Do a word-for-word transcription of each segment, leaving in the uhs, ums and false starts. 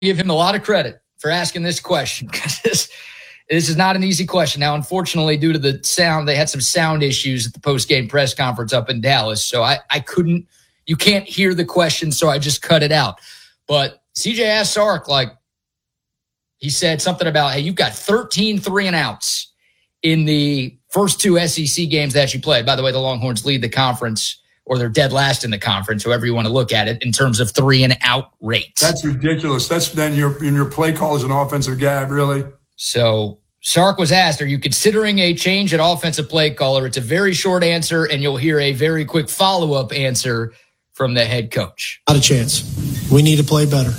give him a lot of credit for asking this question because this, this is not an easy question. Now, unfortunately, due to the sound, they had some sound issues at the post-game press conference up in Dallas. So I, I couldn't, you can't hear the question, so I just cut it out. But C J asked Sark, like, he said something about, hey, you've got thirteen three and outs in the first two S E C games that you played. By the way, the Longhorns lead the conference, or they're dead last in the conference, however you want to look at it, in terms of three and out rate. That's ridiculous. That's then your in your play call as an offensive guy, really. So Sark was asked, are you considering a change at offensive play caller? It's a very short answer, and you'll hear a very quick follow-up answer from the head coach. Not a chance. We need to play better.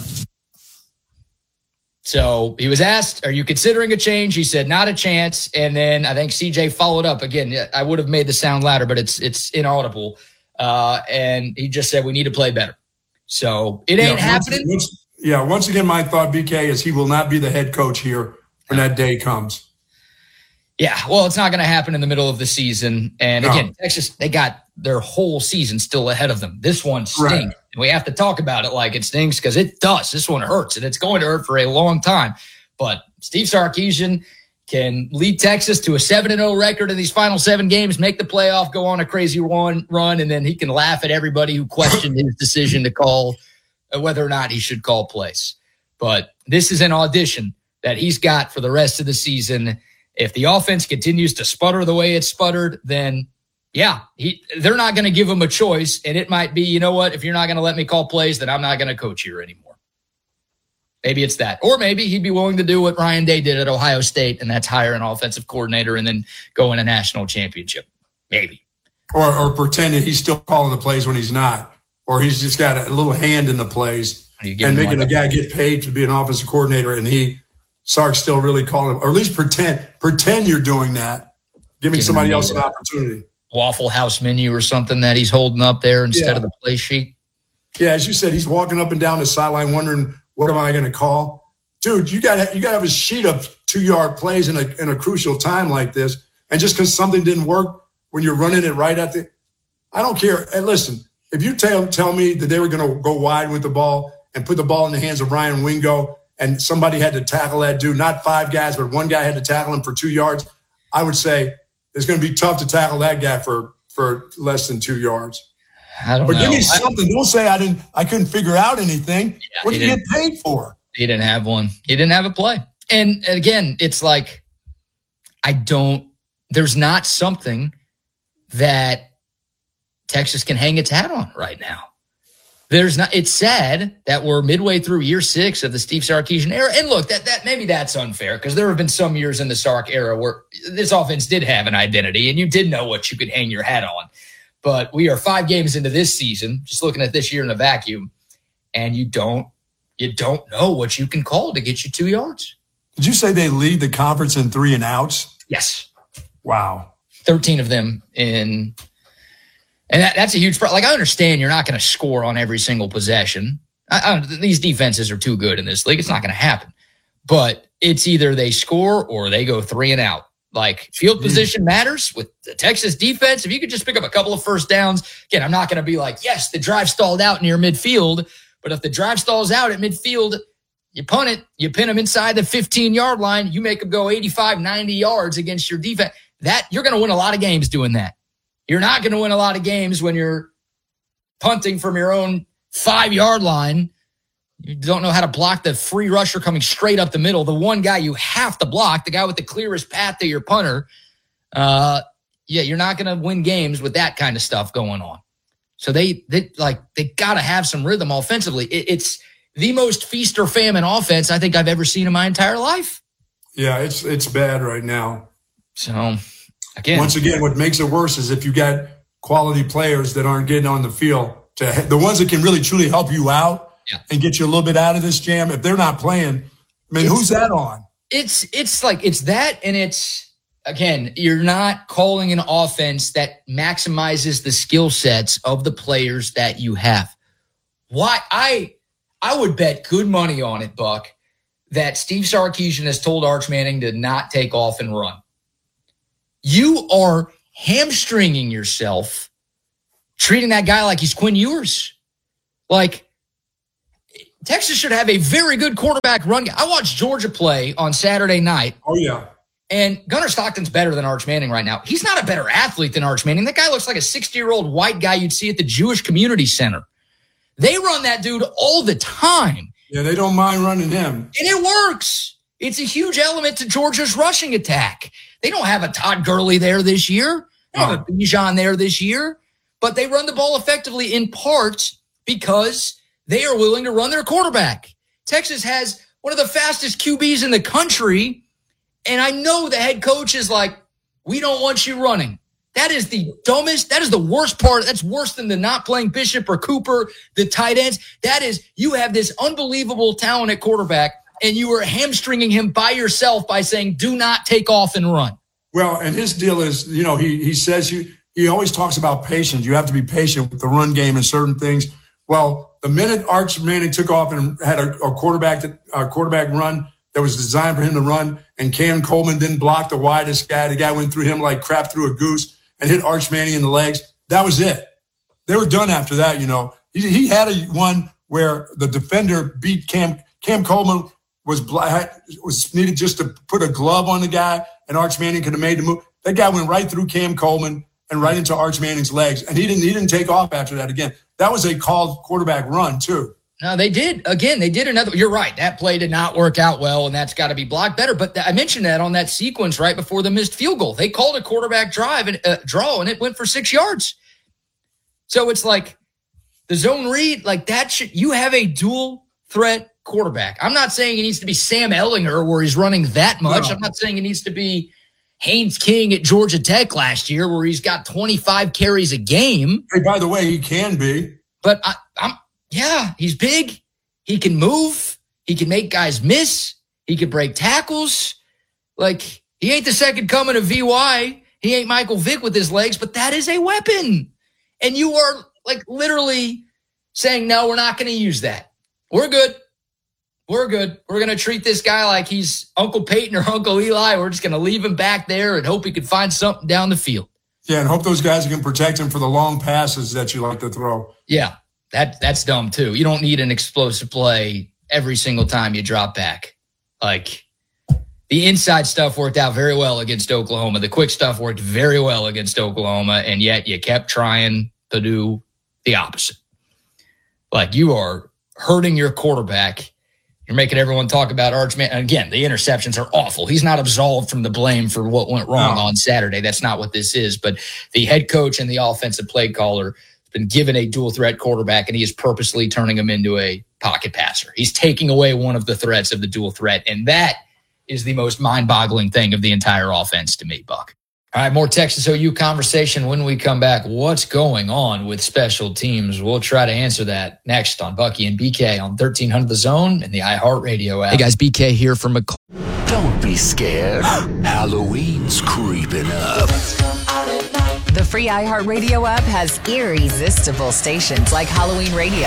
So he was asked, are you considering a change? He said, not a chance. And then I think C J followed up. Again, I would have made the sound louder, but it's it's inaudible. Uh, and he just said, we need to play better. So it ain't yeah, happening. Once, yeah, once again, my thought, B K, is he will not be the head coach here when that day comes. Yeah, well, it's not going to happen in the middle of the season. And again, no. Texas, they got their whole season still ahead of them. This one stinks. Right. And we have to talk about it like it stinks because it does. This one hurts, and it's going to hurt for a long time. But Steve Sarkisian can lead Texas to a seven and oh record in these final seven games, make the playoff, go on a crazy run, run, and then he can laugh at everybody who questioned his decision to call whether or not he should call plays. But this is an audition that he's got for the rest of the season. If the offense continues to sputter the way it sputtered, then yeah, he, they're not going to give him a choice. And it might be, you know what, if you're not going to let me call plays, then I'm not going to coach here anymore. Maybe it's that. Or maybe he'd be willing to do what Ryan Day did at Ohio State, and that's hire an offensive coordinator and then go win a national championship. Maybe. Or, or pretend that he's still calling the plays when he's not. Or he's just got a little hand in the plays and making the guy get paid to be an offensive coordinator, and he, Sark's still really calling him. Or at least pretend, pretend you're doing that, giving Give somebody else an opportunity. Waffle House menu or something that he's holding up there instead yeah. of the play sheet. Yeah, as you said, he's walking up and down the sideline wondering, what am I going to call? Dude, you got you got to have a sheet of two-yard plays in a in a crucial time like this. And just because something didn't work when you're running it right at the – I don't care. And listen, if you tell, tell me that they were going to go wide with the ball and put the ball in the hands of Ryan Wingo and somebody had to tackle that dude, not five guys, but one guy had to tackle him for two yards, I would say – it's going to be tough to tackle that guy for, for less than two yards. I don't but know. give me something. Don't say I didn't. I couldn't figure out anything. Yeah, what did you get paid for? He didn't have one. He didn't have a play. And again, it's like I don't. There's not something that Texas can hang its hat on right now. There's not. It's sad that we're midway through year six of the Steve Sarkisian era. And look, that that maybe that's unfair because there have been some years in the Sark era where this offense did have an identity and you did know what you could hang your hat on. But we are five games into this season, just looking at this year in a vacuum, and you don't you don't know what you can call to get you two yards. Did you say they lead the conference in three and outs? Yes. Wow. thirteen of them in. And that, that's a huge problem. Like, I understand you're not going to score on every single possession. I, I, these defenses are too good in this league. It's not going to happen. But it's either they score or they go three and out. Like, field position matters with the Texas defense. If you could just pick up a couple of first downs, again, I'm not going to be like, yes, the drive stalled out near midfield. But if the drive stalls out at midfield, you punt it, you pin them inside the fifteen-yard line, you make them go eighty-five, ninety yards against your defense. That you're going to win a lot of games doing that. You're not going to win a lot of games when you're punting from your own five-yard line. You don't know how to block the free rusher coming straight up the middle. The one guy you have to block, the guy with the clearest path to your punter. Uh, yeah, you're not going to win games with that kind of stuff going on. So they, they like they got to have some rhythm offensively. It, it's the most feast or famine offense I think I've ever seen in my entire life. Yeah, it's it's bad right now. So. Again. Once again, what makes it worse is if you got quality players that aren't getting on the field, to the ones that can really truly help you out yeah. and get you a little bit out of this jam. If they're not playing, I mean, it's, who's that on? It's it's like it's that, and it's again, you're not calling an offense that maximizes the skill sets of the players that you have. Why I I would bet good money on it, Buck, that Steve Sarkisian has told Arch Manning to not take off and run. You are hamstringing yourself treating that guy like he's Quinn Ewers. Like, Texas should have a very good quarterback run. I watched Georgia play on Saturday night. Oh, yeah. And Gunnar Stockton's better than Arch Manning right now. He's not a better athlete than Arch Manning. That guy looks like a sixty-year-old white guy you'd see at the Jewish Community Center. They run that dude all the time. Yeah, they don't mind running him. And it works. It's a huge element to Georgia's rushing attack. They don't have a Todd Gurley there this year. They don't have a Bijan there this year. But they run the ball effectively in part because they are willing to run their quarterback. Texas has one of the fastest Q Bs in the country. And I know the head coach is like, we don't want you running. That is the dumbest. That is the worst part. That's worse than the not playing Bishop or Cooper, the tight ends. That is, you have this unbelievable talent at quarterback, and you are hamstringing him by yourself by saying, do not take off and run. Well, and his deal is, you know, he he says you, he always talks about patience. You have to be patient with the run game and certain things. Well, the minute Arch Manning took off and had a, a quarterback that, a quarterback run that was designed for him to run, and Cam Coleman didn't block the widest guy. The guy went through him like crap through a goose and hit Arch Manning in the legs. That was it. They were done after that, you know. He, he had a one where the defender beat Cam. Cam Coleman was was needed just to put a glove on the guy, and Arch Manning could have made the move. That guy went right through Cam Coleman and right into Arch Manning's legs, and he didn't he didn't take off after that again. That was a called quarterback run too. No, they did. Again, they did another. You're right. That play did not work out well, and that's got to be blocked better. But I mentioned that on that sequence right before the missed field goal. They called a quarterback drive and uh, draw, and it went for six yards. So it's like the zone read, like that. Should, you have a dual threat quarterback. I'm not saying he needs to be Sam Ehlinger where he's running that much. No. I'm not saying he needs to be Haynes King at Georgia Tech last year where he's got twenty-five carries a game. Hey, by the way, he can be. But I, I'm. Yeah, he's big. He can move. He can make guys miss. He can break tackles. Like, he ain't the second coming of V Y. He ain't Michael Vick with his legs, but that is a weapon. And you are, like, literally saying, no, we're not going to use that. We're good. We're good. We're going to treat this guy like he's Uncle Peyton or Uncle Eli. We're just going to leave him back there and hope he can find something down the field. Yeah, and hope those guys can protect him for the long passes that you like to throw. Yeah. That that's dumb too. You don't need an explosive play every single time you drop back. Like, the inside stuff worked out very well against Oklahoma. The quick stuff worked very well against Oklahoma, and yet you kept trying to do the opposite. Like, you are hurting your quarterback. You're making everyone talk about Arch Manning. Again, the interceptions are awful. He's not absolved from the blame for what went wrong no. on Saturday. That's not what this is. But the head coach and the offensive play caller been given a dual threat quarterback, and he is purposely turning him into a pocket passer. He's taking away one of the threats of the dual threat, and that is the most mind-boggling thing of the entire offense to me, Buck. All right, more Texas O U conversation when we come back. What's going on with special teams? We'll try to answer that next on Bucky and B K on thirteen hundred The Zone and the iHeartRadio app. Hey guys, B K here from McCall. Don't be scared. Halloween's creeping up. The free iHeartRadio app has irresistible stations like Halloween Radio.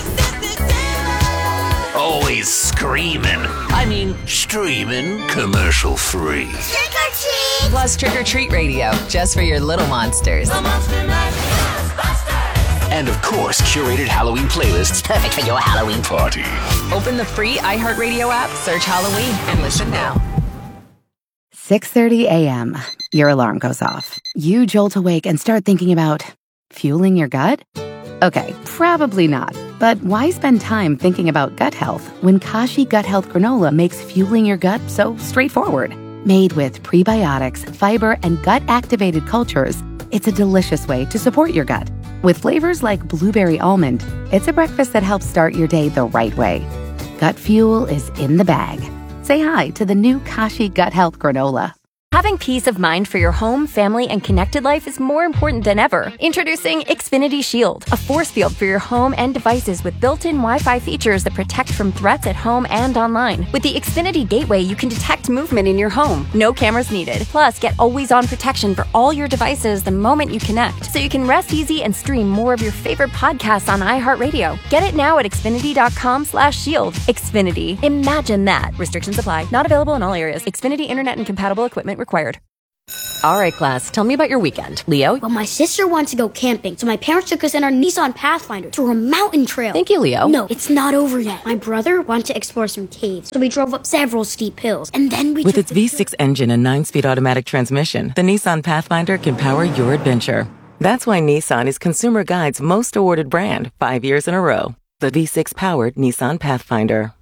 Always screaming. I mean, streaming commercial free. Trick or treat! Plus Trick or Treat Radio, just for your little monsters. The Monster Mash Ghostbusters! And of course, curated Halloween playlists perfect for your Halloween party. Open the free iHeartRadio app, search Halloween, and listen now. six thirty a.m. Your alarm goes off. You jolt awake and start thinking about fueling your gut? Okay, probably not. But why spend time thinking about gut health when Kashi Gut Health Granola makes fueling your gut so straightforward? Made with prebiotics, fiber, and gut-activated cultures, it's a delicious way to support your gut. With flavors like blueberry almond, it's a breakfast that helps start your day the right way. Gut fuel is in the bag. Say hi to the new Kashi Gut Health Granola. Having peace of mind for your home, family, and connected life is more important than ever. Introducing Xfinity Shield, a force field for your home and devices with built-in Wi-Fi features that protect from threats at home and online. With the Xfinity Gateway, you can detect movement in your home. No cameras needed. Plus, get always-on protection for all your devices the moment you connect, so you can rest easy and stream more of your favorite podcasts on iHeartRadio. Get it now at Xfinity.com slash shield. Xfinity. Imagine that. Restrictions apply. Not available in all areas. Xfinity Internet and compatible equipment required. All right, class, tell me about your weekend. Leo? Well, my sister wants to go camping, so my parents took us in our Nissan Pathfinder through a mountain trail. Thank you, Leo. No, it's not over yet. My brother wanted to explore some caves, so we drove up several steep hills, and then we With took its the V six engine and nine-speed automatic transmission, the Nissan Pathfinder can power your adventure. That's why Nissan is Consumer Guide's most awarded brand five years in a row. The V six-powered Nissan Pathfinder.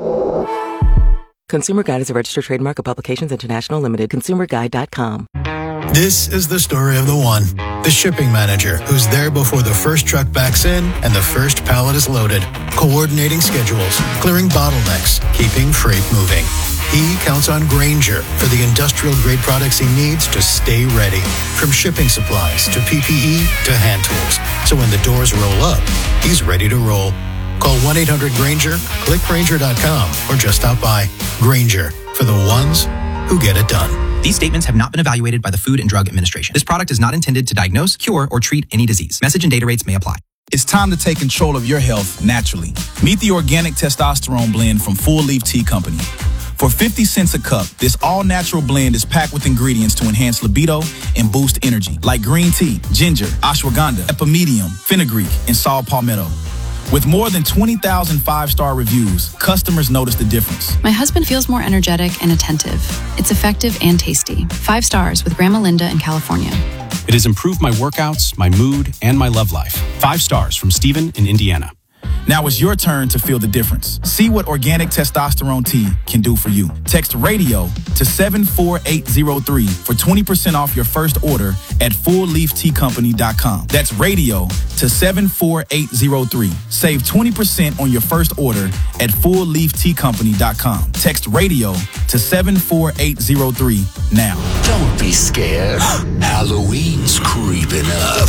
Consumer Guide is a registered trademark of Publications International Limited. consumer guide dot com. This is the story of the one, the shipping manager, who's there before the first truck backs in and the first pallet is loaded, coordinating schedules, clearing bottlenecks, keeping freight moving. He counts on Grainger for the industrial-grade products he needs to stay ready, from shipping supplies to P P E to hand tools. So when the doors roll up, he's ready to roll. Call one eight hundred Grainger, click Grainger dot com, or just stop by. Grainger, for the ones who get it done. These statements have not been evaluated by the Food and Drug Administration. This product is not intended to diagnose, cure, or treat any disease. Message and data rates may apply. It's time to take control of your health naturally. Meet the organic testosterone blend from Full Leaf Tea Company. For fifty cents a cup, this all-natural blend is packed with ingredients to enhance libido and boost energy, like green tea, ginger, ashwagandha, epimedium, fenugreek, and saw palmetto. With more than twenty thousand five-star reviews, customers notice the difference. My husband feels more energetic and attentive. It's effective and tasty. Five stars with Grandma Linda in California. It has improved my workouts, my mood, and my love life. Five stars from Steven in Indiana. Now it's your turn to feel the difference. See what organic testosterone tea can do for you. Text RADIO to seven four eight zero three for twenty percent off your first order at full leaf tea company dot com. That's RADIO to seven four eight zero three. Save twenty percent on your first order at full leaf tea company dot com. Text RADIO to seven four eight zero three now. Don't be scared. Halloween's creeping up.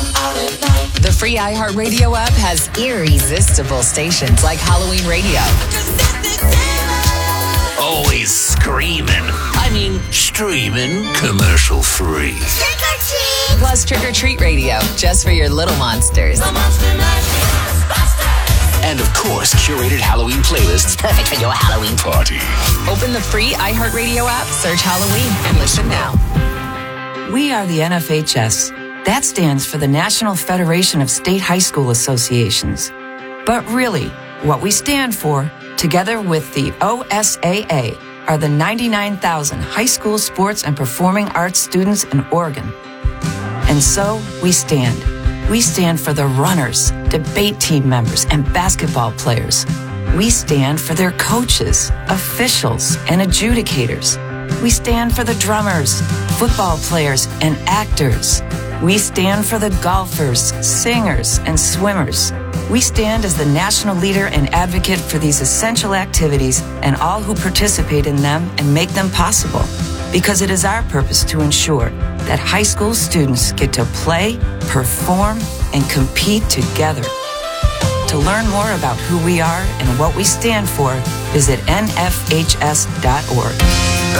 The free iHeartRadio app has irresistible stations like Halloween Radio. Always screaming. I mean, streaming commercial free. Trick or treat! Plus Trick or Treat Radio, just for your little monsters. And of course, curated Halloween playlists perfect for your Halloween party. Open the free iHeartRadio app, search Halloween, and listen now. We are the N F H S. That stands for the National Federation of State High School Associations. But really, what we stand for, together with the O S A A, are the ninety-nine thousand high school sports and performing arts students in Oregon. And so, we stand. We stand for the runners, debate team members, and basketball players. We stand for their coaches, officials, and adjudicators. We stand for the drummers, football players, and actors. We stand for the golfers, singers, and swimmers. We stand as the national leader and advocate for these essential activities and all who participate in them and make them possible. Because it is our purpose to ensure that high school students get to play, perform, and compete together. To learn more about who we are and what we stand for, visit N F H S dot org.